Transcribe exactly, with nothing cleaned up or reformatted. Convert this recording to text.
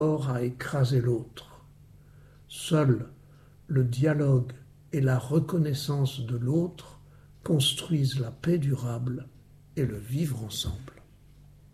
à écraser l'autre. Seul le dialogue et la reconnaissance de l'autre construisent la paix durable et le vivre ensemble.